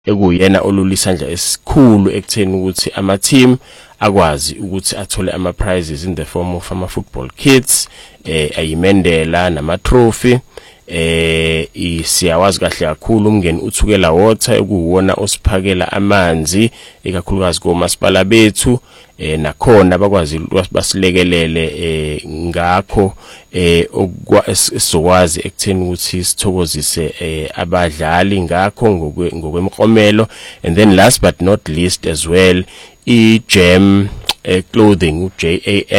ekuyena olula isandla esikhulu ekutheni ukuthi ama team akwazi ukuthi athole ama prizes in the form of ama football kits, ayimendela nama trophy. Siyawazi kahle kakhulu umngeni uthukela water ekuwona osiphakela amanzi ikakhulukazi komasipala bethu, nakhona bakwazi basilekelele ngakho esizokwazi ekutheni ukuthi sithokozise abadlali ngakho ngokwemklomelo. And then last but not least as well, i-JAM clothing, JAM